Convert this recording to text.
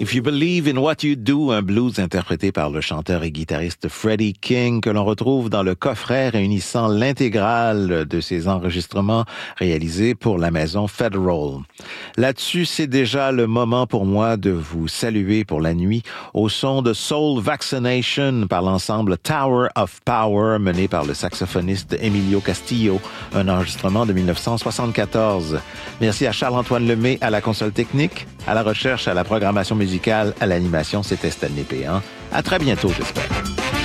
If You Believe in What You Do, un blues interprété par le chanteur et guitariste Freddie King que l'on retrouve dans le coffret réunissant l'intégrale de ses enregistrements réalisés pour la maison Federal. Là-dessus, c'est déjà le moment pour moi de vous saluer pour la nuit au son de Soul Vaccination par l'ensemble Tower of Power mené par le saxophoniste Emilio Castillo, un enregistrement de 1974. Merci à Charles-Antoine Lemay à la console technique, à la recherche, à la programmation musicale, à l'animation, c'était Stanley Péan. À très bientôt, j'espère.